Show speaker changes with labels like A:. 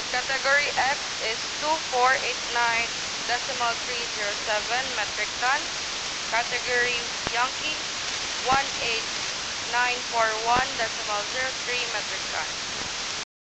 A: Category X is 2489.307 metric ton. Category Yankee 18941.03 metric ton.